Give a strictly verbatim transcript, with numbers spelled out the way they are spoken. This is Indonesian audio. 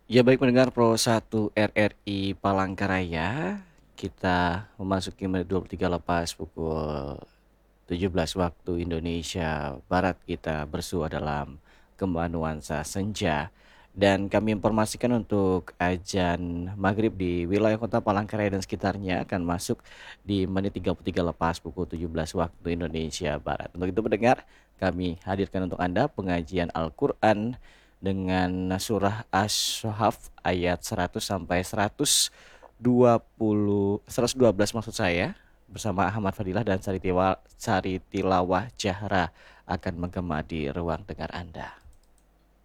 Ya baik pendengar Pro satu R R I Palangkaraya, kita memasuki menit dua puluh tiga lepas pukul tujuh belas waktu Indonesia Barat. Kita bersua dalam Kembang Nuansa Senja. Dan kami informasikan untuk azan maghrib di wilayah kota Palangkaraya dan sekitarnya akan masuk di menit tiga puluh tiga lepas pukul tujuh belas waktu Indonesia Barat. Untuk itu pendengar, kami hadirkan untuk Anda pengajian Al-Quran dengan surah Asy-Shu'af ayat seratus sampai seratus dua puluh seratus dua belas maksud saya, bersama Ahmad Fadilah dan Sari Tiwa- Sari Tilawah Jahra akan menggema di ruang dengar Anda.